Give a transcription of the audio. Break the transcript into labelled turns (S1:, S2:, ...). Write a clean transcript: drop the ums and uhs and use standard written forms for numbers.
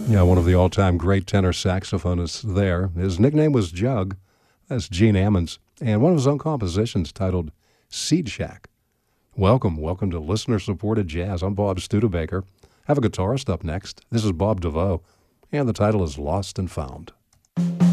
S1: Yeah, one of the all-time great tenor saxophonists there. His nickname was Jug. That's Gene Ammons. And one of his own compositions titled Seed Shack. Welcome to listener-supported jazz. I'm Bob Studebaker. I have a guitarist up next. This is Bob DeVoe, and the title is Lost and Found.